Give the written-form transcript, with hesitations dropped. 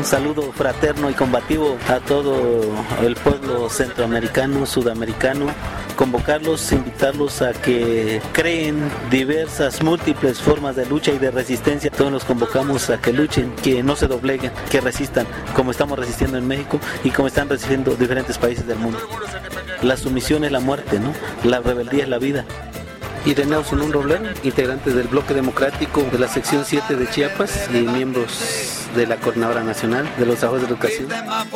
saludo fraterno y combativo a todo el pueblo centroamericano, sudamericano, convocarlos, invitarlos a que creen diversas, múltiples formas de lucha y de resistencia. Todos los convocamos a que luchen, que no se dobleguen, que resistan, como estamos resistiendo en México y como están resistiendo diferentes países del mundo. La sumisión es la muerte, ¿no? La rebeldía es la vida. Ireneo Sunún Robledo, integrante del Bloque Democrático de la sección 7 de Chiapas y miembros de la Coordinadora Nacional de los Trabajadores de Educación.